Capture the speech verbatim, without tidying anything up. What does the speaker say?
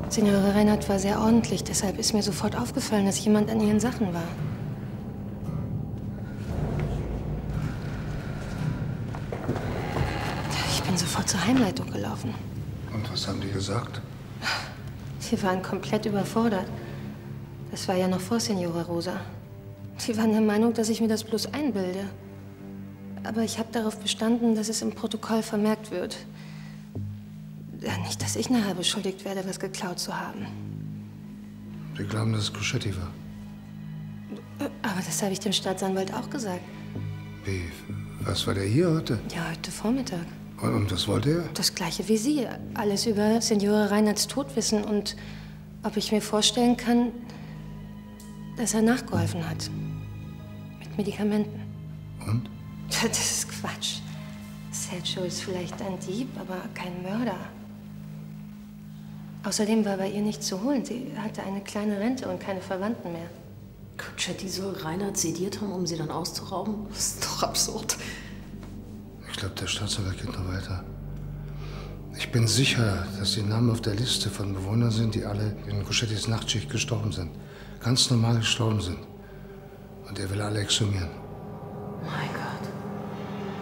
Signore Reinhardt war sehr ordentlich, deshalb ist mir sofort aufgefallen, dass jemand an ihren Sachen war. Ich bin sofort zur Heimleitung gelaufen. Und was haben die gesagt? Sie waren komplett überfordert. Das war ja noch vor Signora Rosa. Sie waren der Meinung, dass ich mir das bloß einbilde. Aber ich habe darauf bestanden, dass es im Protokoll vermerkt wird. Ja, nicht, dass ich nachher beschuldigt werde, was geklaut zu haben. Sie glauben, dass es Cuscetti war? Aber das habe ich dem Staatsanwalt auch gesagt. Wie? Was war der hier heute? Ja, heute Vormittag. Und, und was wollte er? Das Gleiche wie Sie. Alles über Signore Reinhardts Tod wissen und ob ich mir vorstellen kann, dass er nachgeholfen hat. Mit Medikamenten. Und? Das ist Quatsch. Sergio ist vielleicht ein Dieb, aber kein Mörder. Außerdem war bei ihr nichts zu holen. Sie hatte eine kleine Rente und keine Verwandten mehr. Cuscetti soll Reinhardt sediert haben, um sie dann auszurauben? Das ist doch absurd. Ich glaube, der Staatsanwalt geht noch weiter. Ich bin sicher, dass die Namen auf der Liste von Bewohnern sind, die alle in Cuscettis Nachtschicht gestorben sind. Ganz normal gestorben sind. Und er will alle exhumieren.